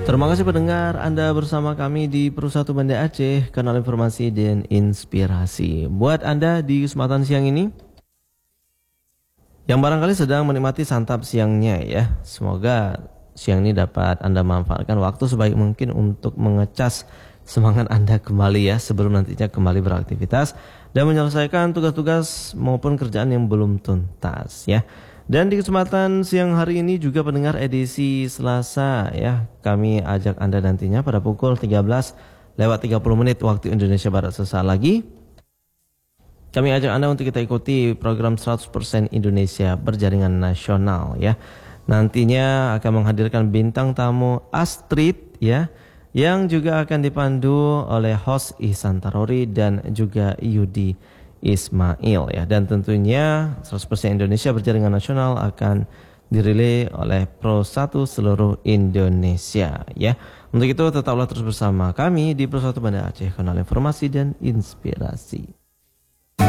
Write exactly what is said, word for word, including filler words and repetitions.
Terima kasih pendengar, Anda bersama kami di Pro satu Banda Aceh, kanal informasi dan inspirasi. Buat Anda di kesempatan siang ini yang barangkali sedang menikmati santap siangnya ya, semoga siang ini dapat Anda manfaatkan waktu sebaik mungkin untuk mengecas semangat Anda kembali ya, sebelum nantinya kembali beraktivitas dan menyelesaikan tugas-tugas maupun kerjaan yang belum tuntas ya. Dan di kesempatan siang hari ini juga pendengar edisi Selasa ya, kami ajak Anda nantinya pada pukul tiga belas lewat tiga puluh menit waktu Indonesia Barat sesaat lagi. Kami ajak Anda untuk kita ikuti program seratus persen Indonesia berjaringan nasional ya. Nantinya akan menghadirkan bintang tamu Astrid ya, yang juga akan dipandu oleh host Ihsan Tarori dan juga Yudi Ismail ya. Dan tentunya seratus persen Indonesia berjaringan nasional akan dirilai oleh Pro satu seluruh Indonesia ya. Untuk itu tetaplah terus bersama kami di Pro satu Banda Aceh, kanal informasi dan inspirasi.